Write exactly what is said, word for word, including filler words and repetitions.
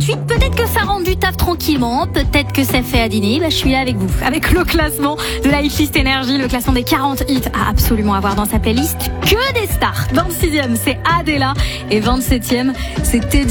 quarante-huit. Peut-être que ça rend du taf tranquillement, peut-être que ça fait à dîner. Bah, je suis là avec vous, avec le classement de la Hitlist Énergie, le classement des quarante hits à absolument avoir dans sa playlist. Que des stars. vingt-sixième, c'est Adela. Et vingt-septième, c'est Teddy.